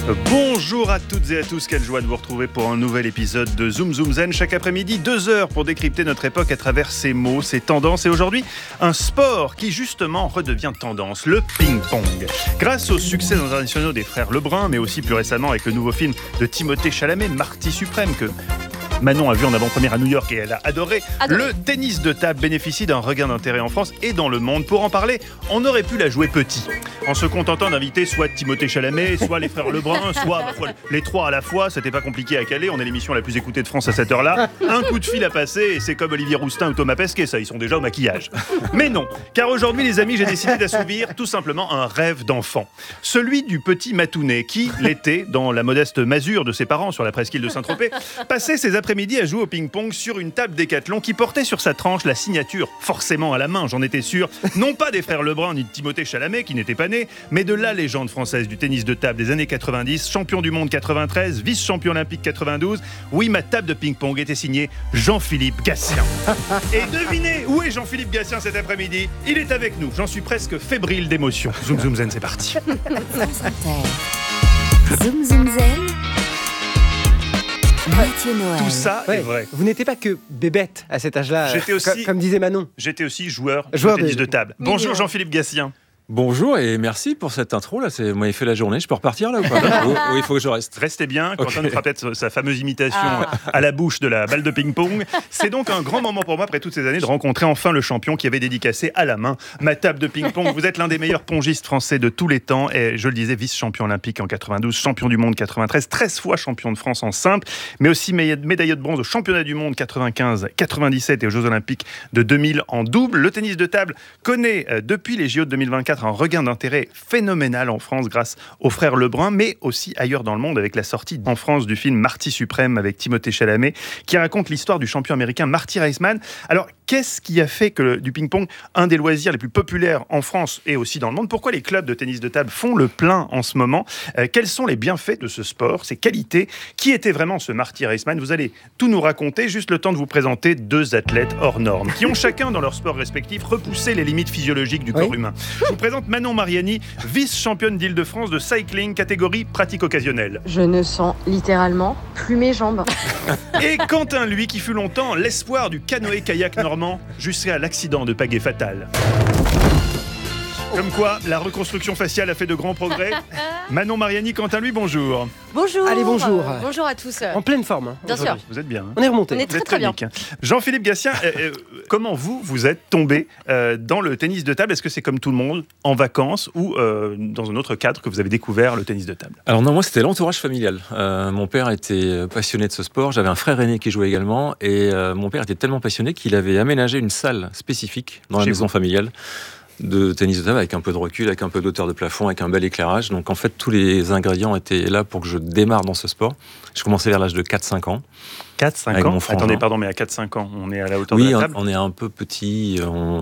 Bonjour à toutes et à tous, quelle joie de vous retrouver pour un nouvel épisode de Zoom Zoom Zen. Chaque après-midi, 2 heures pour décrypter notre époque à travers ses mots, ses tendances. Et aujourd'hui, un sport qui justement redevient tendance, le ping-pong. Grâce aux succès internationaux des frères Lebrun, mais aussi plus récemment avec le nouveau film de Timothée Chalamet, Marty Suprême, que Manon a vu en avant-première à New York et elle a adoré. Le tennis de table bénéficie d'un regain d'intérêt en France et dans le monde. Pour en parler, on aurait pu la jouer petit, en se contentant d'inviter soit Timothée Chalamet, soit les frères Lebrun, soit les trois à la fois. C'était pas compliqué à caler. On est l'émission la plus écoutée de France à cette heure-là. Un coup de fil à passer et c'est comme Olivier Roustin ou Thomas Pesquet, ça, ils sont déjà au maquillage. Mais non, car aujourd'hui, les amis, j'ai décidé d'assouvir tout simplement un rêve d'enfant. Celui du petit Matounet qui, l'été, dans la modeste masure de ses parents sur la presqu'île de Saint-Tropez, passait ses après-midi à jouer au ping-pong sur une table Décathlon qui portait sur sa tranche la signature, forcément à la main, j'en étais sûr, non pas des frères Lebrun ni de Timothée Chalamet qui n'était pas né, mais de la légende française du tennis de table des années 90, champion du monde 93, vice-champion olympique 92. Oui, ma table de ping-pong était signée Jean-Philippe Gatien. Et devinez, où est Jean-Philippe Gatien cet après-midi? Il est avec nous, j'en suis presque fébrile d'émotion. Zoom Zoom Zen, c'est parti. Zoom Zoom Zen. Mathieu Noël. Tout ça est vrai. Vous n'étiez pas que bébête à cet âge-là, comme disait Manon. J'étais aussi joueur de tennis de table. Bonjour Jean-Philippe Gatien. Bonjour et merci pour cette intro là. Vous m'avez fait la journée. Je peux repartir là ou pas? Ou il faut que je reste? Restez bien. Quentin nous fera peut-être sa fameuse imitation à la bouche de la balle de ping-pong. C'est donc un grand moment pour moi après toutes ces années de rencontrer enfin le champion qui avait dédicacé à la main ma table de ping-pong. Vous êtes l'un des meilleurs pongistes français de tous les temps et je le disais, vice-champion olympique en 92, champion du monde 93, 13 fois champion de France en simple, mais aussi médaillé de bronze au championnat du monde 95, 97 et aux Jeux olympiques de 2000 en double. Le tennis de table connaît depuis les JO de 2024 un regain d'intérêt phénoménal en France grâce aux frères Lebrun, mais aussi ailleurs dans le monde avec la sortie en France du film Marty Suprême avec Timothée Chalamet qui raconte l'histoire du champion américain Marty Raisman. Alors, qu'est-ce qui a fait que du ping-pong, un des loisirs les plus populaires en France et aussi dans le monde? Pourquoi les clubs de tennis de table font le plein en ce moment? Quels sont les bienfaits de ce sport, ses qualités? Qui était vraiment ce Marty Raisman? Vous allez tout nous raconter, juste le temps de vous présenter 2 athlètes hors normes qui ont chacun dans leur sport respectif repoussé les limites physiologiques du corps humain. Je vous présente Manon Mariani, vice-championne d'Île-de-France de cycling, catégorie pratique occasionnelle. Je ne sens littéralement plus mes jambes. Et Quentin, lui, qui fut longtemps l'espoir du canoë-kayak normand jusqu'à l'accident de pagaie fatal. Comme quoi, la reconstruction faciale a fait de grands progrès. Manon Mariani, Quentin, lui, bonjour. Bonjour. Allez, bonjour. Bonjour à tous. En pleine forme. Bien sûr. Vous êtes bien. Hein? On est remonté. On est très bien. Jean-Philippe Gatien, comment vous êtes tombé dans le tennis de table? Est-ce que c'est comme tout le monde, en vacances ou dans un autre cadre que vous avez découvert le tennis de table? Alors non, moi c'était l'entourage familial. Mon père était passionné de ce sport. J'avais un frère aîné qui jouait également et mon père était tellement passionné qu'il avait aménagé une salle spécifique dans la maison familiale de tennis de table avec un peu de recul, avec un peu d'auteur de plafond, avec un bel éclairage. Donc en fait, tous les ingrédients étaient là pour que je démarre dans ce sport. Je commençais vers l'âge de 4-5 ans. 4-5 ans. Attendez, pardon, mais à 4-5 ans, on est à la hauteur de la table? Oui, on est un peu petit,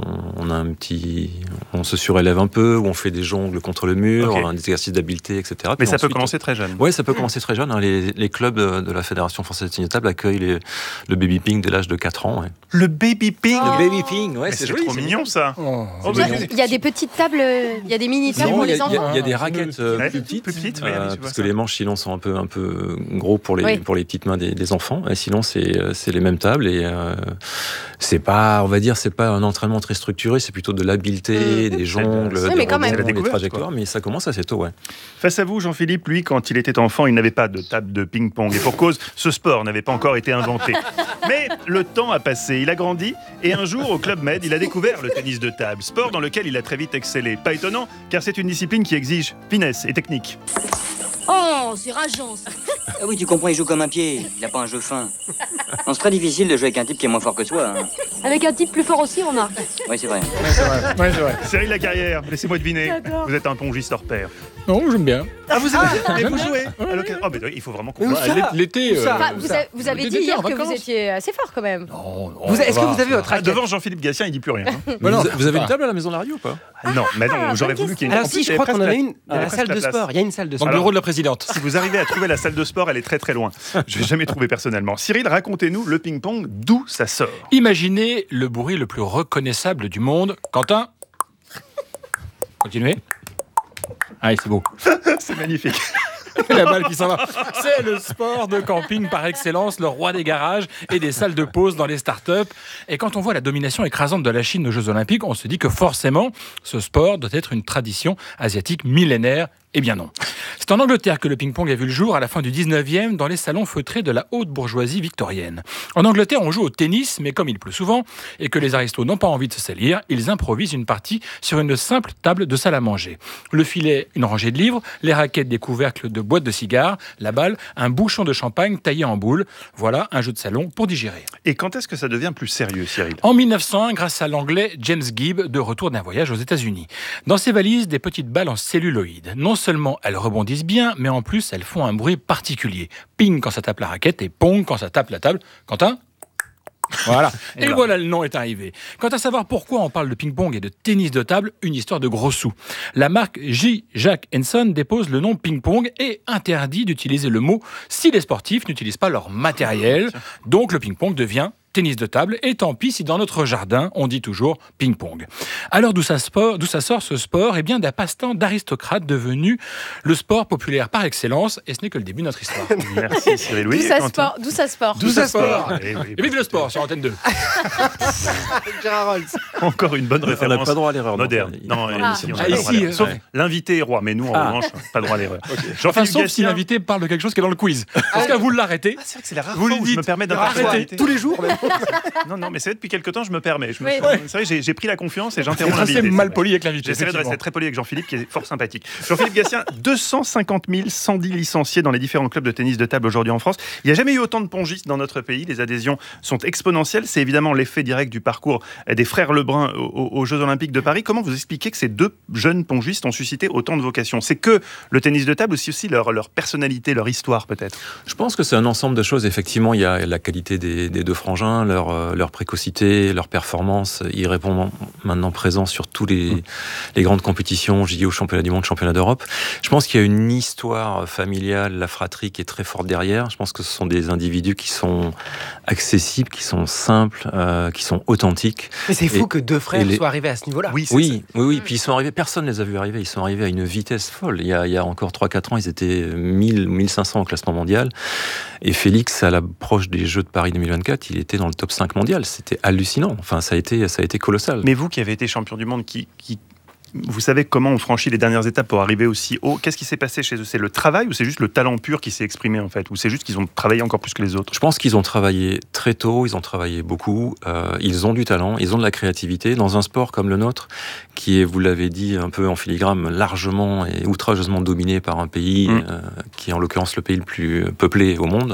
on se surélève un peu, ou on fait des jongles contre le mur, des exercices d'habileté, etc. Mais ça peut commencer très jeune. Oui, ça peut commencer très jeune. Hein. Les clubs de la Fédération française de tennis de table accueillent le baby ping dès l'âge de 4 ans. Ouais. Le baby ping? Le baby ping, ouais, c'est trop mignon ça. Il y a des petites tables, il y a des mini-tables pour les enfants. Il y a des raquettes plus petites, parce que les manches sinon sont un peu gros pour les petites mains des enfants. Et sinon, c'est les mêmes tables et c'est pas, on va dire, c'est pas un entraînement très structuré, c'est plutôt de l'habileté, des jongles, des trajectoires, mais ça commence assez tôt, ouais. Face à vous, Jean-Philippe, lui, quand il était enfant, il n'avait pas de table de ping-pong et pour cause, ce sport n'avait pas encore été inventé. Mais le temps a passé, il a grandi et un jour, au Club Med, il a découvert le tennis de table, sport dans lequel il a très vite excellé. Pas étonnant, car c'est une discipline qui exige finesse et technique. Oh, c'est rageant ça. Ah oui, tu comprends, il joue comme un pied, il n'a pas un jeu fin. Non, c'est très difficile de jouer avec un type qui est moins fort que soi. Hein. Avec un type plus fort aussi, on a. Oui, c'est vrai. Ouais, c'est vrai. Cyril Lacarrière, laissez-moi deviner, vous êtes un pongiste hors pair. Non, j'aime bien. Ah, vous aimez bien, mais vous jouez Oh, mais il faut vraiment qu'on... L'été... Vous avez dit hier que vous étiez assez fort quand même. Non, Est-ce que vous avez votre raquette? Devant Jean-Philippe Gatien, il dit plus rien. Hein. Vous avez une table à la maison de la radio ou pas? Non, mais non, j'aurais voulu qu'il y ait une... Alors si, je crois qu'on en a une dans la salle de sport. Il y a une salle de Dans sport. le bureau de la présidente. Si vous arrivez à trouver la salle de sport, elle est très très loin. Je n'ai jamais trouvé personnellement. Cyril, racontez-nous le ping-pong, d'où ça sort? Imaginez le bruit le plus reconnaissable du monde. Quentin, continuez. Allez, c'est beau. C'est magnifique. La balle qui s'en va. C'est le sport de camping par excellence, le roi des garages et des salles de pause dans les startups. Et quand on voit la domination écrasante de la Chine aux Jeux Olympiques, on se dit que forcément, ce sport doit être une tradition asiatique millénaire. Eh bien non. C'est en Angleterre que le ping-pong a vu le jour à la fin du 19e dans les salons feutrés de la haute bourgeoisie victorienne. En Angleterre, on joue au tennis, mais comme il pleut souvent et que les aristos n'ont pas envie de se salir, ils improvisent une partie sur une simple table de salle à manger. Le filet, une rangée de livres, les raquettes, des couvercles de boîtes de cigares, la balle, un bouchon de champagne taillé en boule. Voilà un jeu de salon pour digérer. Et quand est-ce que ça devient plus sérieux, Cyril ? En 1901, grâce à l'anglais James Gibb, de retour d'un voyage aux États-Unis. Dans ses valises, des petites balles en celluloïd. Non seulement elles rebondissent bien, mais en plus elles font un bruit particulier. Ping quand ça tape la raquette et pong quand ça tape la table. Quentin ? Voilà. Et voilà, le nom est arrivé. Quant à savoir pourquoi on parle de ping-pong et de tennis de table, une histoire de gros sous. La marque J. Jack Henson dépose le nom ping-pong et interdit d'utiliser le mot si les sportifs n'utilisent pas leur matériel. Donc le ping-pong devient tennis de table, et tant pis si dans notre jardin, on dit toujours ping-pong. Alors d'où ça sort ce sport ? Eh bien d'un passe-temps d'aristocrate devenu le sport populaire par excellence, et ce n'est que le début de notre histoire. Merci Cyril Louis. D'où ça sport. Et vive le sport sur Antenne 2. Gérard Rolls. Encore une bonne référence. On n'a pas droit à l'erreur. Moderne. Non, ici, sauf l'invité est roi, mais nous, en revanche, pas droit à l'erreur. Enfin, sauf si l'invité parle de quelque chose qui est dans le quiz. Parce que vous l'arrêtez. C'est vrai que c'est la rare Vous fois lui où dites, je me permets d'interrompre. Tous les jours, même. Non, mais c'est vrai, depuis quelque temps, je me permets. C'est Oui. vrai, j'ai pris la confiance et j'interromps C'est l'invité. mal poli avec l'invité. J'essaierai de rester très poli avec Jean-Philippe, qui est fort sympathique. Jean-Philippe Gatien, 250 110 licenciés dans les différents clubs de tennis de table aujourd'hui en France. Il n'y a jamais eu autant de pongistes dans notre pays. Les adhésions sont exponentielles. C'est évidemment l'effet direct du parcours des frères Lebrun aux Jeux Olympiques de Paris. Comment vous expliquez que ces deux jeunes pongistes ont suscité autant de vocations ? C'est que le tennis de table, ou aussi leur personnalité, leur histoire peut-être ? Je pense que c'est un ensemble de choses. Effectivement, il y a la qualité des deux frangins, leur précocité, leur performance. Ils répondent maintenant présents sur tous les grandes compétitions, JO, championnat du monde, championnat d'Europe. Je pense qu'il y a une histoire familiale, la fratrie qui est très forte derrière. Je pense que ce sont des individus qui sont accessibles, qui sont simples, qui sont authentiques. Mais c'est fou que deux frères soient arrivés à ce niveau-là. Oui. Puis ils sont arrivés, personne ne les a vus arriver. Ils sont arrivés à une vitesse folle. Il y a encore 3-4 ans, ils étaient 1000 ou 1500 au classement mondial. Et Félix, à l'approche des Jeux de Paris 2024, il était dans le top 5 mondial. C'était hallucinant. Enfin, ça a été colossal. Mais vous qui avez été champion du monde, vous savez comment on franchit les dernières étapes pour arriver aussi haut. Qu'est-ce qui s'est passé chez eux ? C'est le travail ou c'est juste le talent pur qui s'est exprimé en fait ? Ou c'est juste qu'ils ont travaillé encore plus que les autres ? Je pense qu'ils ont travaillé très tôt, ils ont travaillé beaucoup, ils ont du talent, ils ont de la créativité. Dans un sport comme le nôtre, qui est, vous l'avez dit, un peu en filigrane, largement et outrageusement dominé par un pays qui est en l'occurrence le pays le plus peuplé au monde,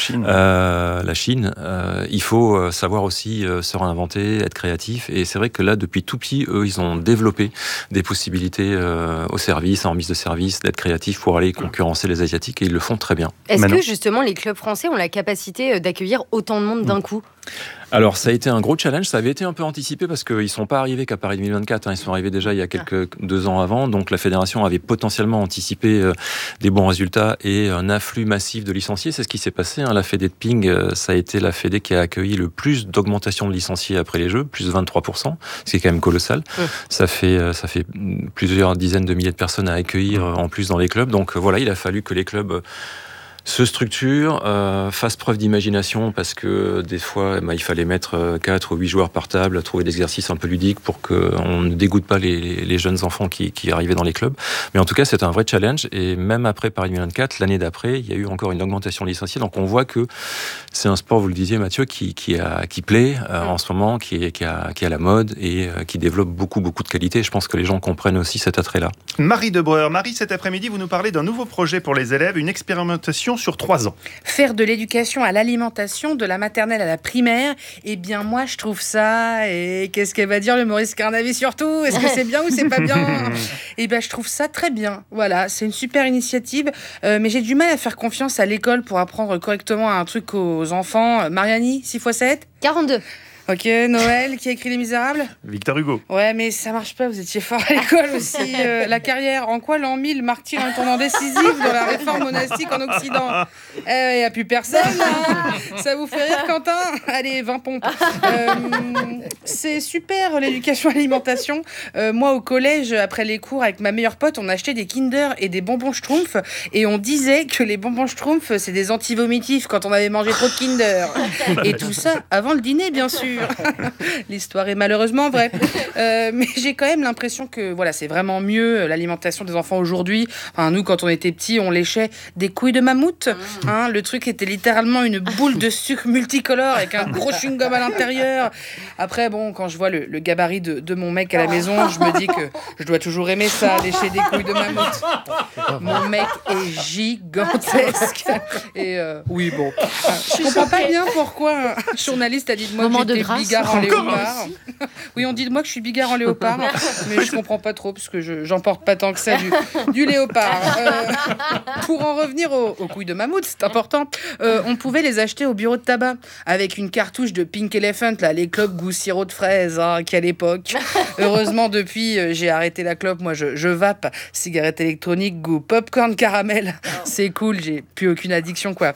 la Chine. Il faut savoir aussi se réinventer, être créatif. Et c'est vrai que là, depuis tout petit, eux, ils ont développé des possibilités au service, en remise de service, d'être créatifs pour aller concurrencer les Asiatiques, et ils le font très bien. Est-ce que justement les clubs français ont la capacité d'accueillir autant de monde d'un coup ? Alors ça a été un gros challenge, ça avait été un peu anticipé parce qu'ils ne sont pas arrivés qu'à Paris 2024, ils sont arrivés déjà il y a 2 ans avant, donc la fédération avait potentiellement anticipé des bons résultats et un afflux massif de licenciés. C'est ce qui s'est passé, la fédé de ping, ça a été la fédé qui a accueilli le plus d'augmentation de licenciés après les Jeux, plus 23%, ce qui est quand même colossal. Ça fait plusieurs dizaines de milliers de personnes à accueillir en plus dans les clubs, donc voilà, il a fallu que les clubs se structure, fasse preuve d'imagination, parce que des fois il fallait mettre 4 ou 8 joueurs par table, trouver des exercices un peu ludiques pour qu'on ne dégoûte pas les jeunes enfants qui arrivaient dans les clubs. Mais en tout cas c'est un vrai challenge, et même après Paris 2024, l'année d'après, il y a eu encore une augmentation de licenciés, donc on voit que c'est un sport, vous le disiez Mathieu, qui plaît en ce moment, qui est à la mode et qui développe beaucoup de qualité. Je pense que les gens comprennent aussi cet attrait-là. Marie Debreur, cet après-midi vous nous parlez d'un nouveau projet pour les élèves, une expérimentation sur 3 ans. Faire de l'éducation à l'alimentation, de la maternelle à la primaire, eh bien moi je trouve ça, et qu'est-ce qu'elle va dire le Maurice Carnavi surtout ? Est-ce que c'est bien ou c'est pas bien ? Eh bien je trouve ça très bien, voilà, c'est une super initiative, mais j'ai du mal à faire confiance à l'école pour apprendre correctement un truc aux enfants. Mariani, 6 x 7 ? 42. Ok, Noël, qui a écrit Les Misérables ? Victor Hugo. Ouais, mais ça marche pas, vous étiez fort à l'école aussi. La carrière, en quoi l'an 1000 marque-t-il un tournant décisif dans la réforme monastique en Occident ? Il n'y a plus personne, hein. Ça vous fait rire, Quentin ? Allez, 20 pompes. C'est super, l'éducation à l'alimentation. Moi, au collège, après les cours, avec ma meilleure pote, on achetait des Kinder et des bonbons Schtroumpf, et on disait que les bonbons Schtroumpf, c'est des anti-vomitifs quand on avait mangé trop de Kinder. Et tout ça avant le dîner, bien sûr. L'histoire est malheureusement vraie. Mais j'ai quand même l'impression que voilà, c'est vraiment mieux l'alimentation des enfants aujourd'hui. Enfin, nous, quand on était petits, on léchait des couilles de mammouth. Hein, le truc était littéralement une boule de sucre multicolore avec un gros chewing-gum à l'intérieur. Après, bon, quand je vois le gabarit de mon mec à la maison, je me dis que je dois toujours aimer ça, lécher des couilles de mammouth. Mon mec est gigantesque. Et oui, bon. Je comprends pas bien pourquoi un journaliste a dit de moi que j'étais bigard en léopard. Oui, on dit de moi que je suis bigard en léopard, mais je comprends pas trop parce que j'en porte pas tant que ça du léopard. Pour en revenir aux couilles de mammouth, c'est important. On pouvait les acheter au bureau de tabac avec une cartouche de Pink Elephant, là, les clopes goût sirop de fraise, hein, quelle époque. Heureusement, depuis, j'ai arrêté la clope. Moi, je vape, cigarette électronique, goût popcorn caramel. C'est cool, j'ai plus aucune addiction, quoi.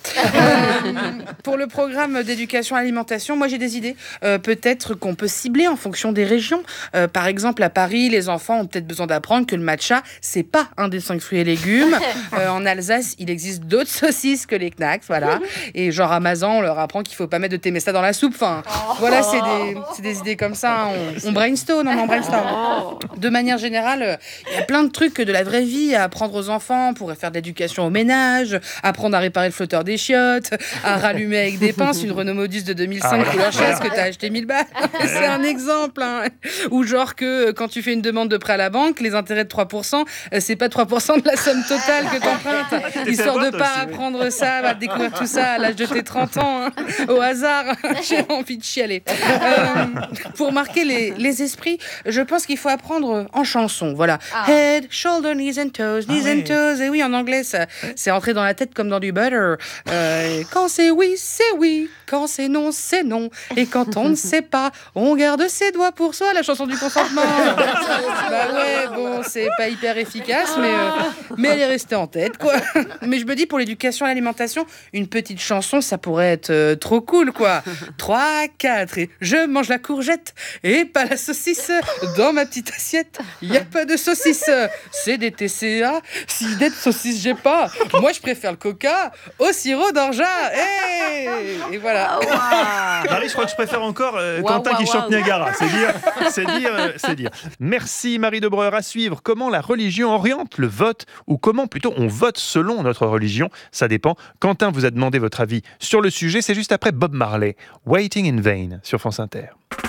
Pour le programme d'éducation à l'alimentation, moi, j'ai des idées. Peut-être qu'on peut cibler en fonction des régions. Par exemple, à Paris, les enfants ont peut-être besoin d'apprendre que le matcha, c'est pas un des 5 fruits et légumes. En Alsace, il existe d'autres saucisses que les knacks, voilà. Et genre à Mazan, on leur apprend qu'il faut pas mettre de Temesta dans la soupe. Enfin, voilà, c'est des idées comme ça. Hein. On brainstorm, on brainstorm. De manière générale, il y a plein de trucs de la vraie vie à apprendre aux enfants. On pourrait faire de l'éducation au ménage, apprendre à réparer le flotteur des chiottes, à rallumer avec des pinces une Renault Modus de 2005 couleur chaise que t'as acheté 1000 balles. C'est un exemple. Hein. Ou genre que quand tu fais une demande de prêt à la banque, les intérêts de 3%, c'est pas 3% de la somme totale que t'empruntes. Histoire de pas apprendre ça, va découvrir tout ça à l'âge de tes 30 ans, hein, au hasard. J'ai envie de chialer. Pour marquer les esprits, je pense qu'il faut apprendre en chanson. Voilà. Head, shoulder, knees and toes, knees and toes. Et oui, en anglais, ça, c'est entré dans la tête comme dans du butter. Quand c'est oui, c'est oui. Quand c'est non, c'est non. Et quand on ne sait pas, on garde ses doigts pour soi. La chanson du consentement. Bah ouais, bon, c'est pas hyper efficace, mais elle est restée en tête, quoi. Mais je me dis, pour l'éducation à l'alimentation, une petite chanson, ça pourrait être trop cool, quoi. 3, 4, et je mange la courgette et pas la saucisse. Dans ma petite assiette, y a pas de saucisse. C'est des TCA, si des saucisses j'ai pas. Moi, je préfère le coca au sirop d'orgeat. Et voilà. Marie, je crois que je préfère encore Quentin qui chante Niagara. C'est dire. Merci Marie Debreur. À suivre, comment la religion oriente le vote, ou comment plutôt on vote selon notre religion. Ça dépend. Quentin vous a demandé votre avis sur le sujet. C'est juste après Bob Marley, Waiting in Vain sur France Inter.